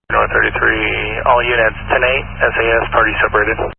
North 33, all units, 10-8, SAS, party separated.